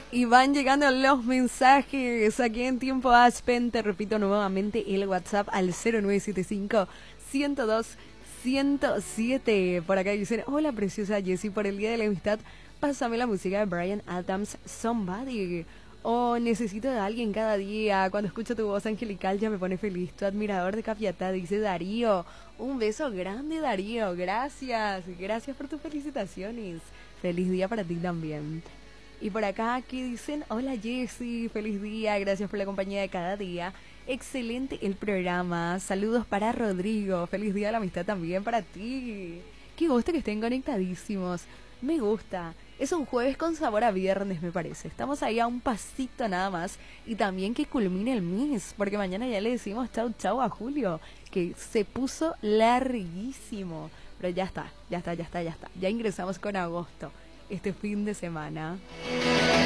Y van llegando los mensajes aquí en Tiempo Aspen. Te repito nuevamente el WhatsApp al 0975 102 107. Por acá dicen: hola preciosa Jessie, por el Día de la Amistad, pásame la música de Bryan Adams, Somebody. Oh, necesito de alguien cada día. Cuando escucho tu voz angelical ya me pone feliz. Tu admirador de Capiatá, dice Darío. Un beso grande, Darío. Gracias. Gracias por tus felicitaciones. Feliz día para ti también. Y por acá aquí dicen: hola Jessy, feliz día, gracias por la compañía de cada día. Excelente el programa. Saludos para Rodrigo. Feliz día de la amistad también para ti. Qué gusto que estén conectadísimos. Me gusta. Es un jueves con sabor a viernes, me parece. Estamos ahí a un pasito nada más. Y también que culmine el mes, porque mañana ya le decimos chau chau a Julio, que se puso larguísimo. Pero ya está, ya está, ya está, ya está. Ya ingresamos con agosto este fin de semana.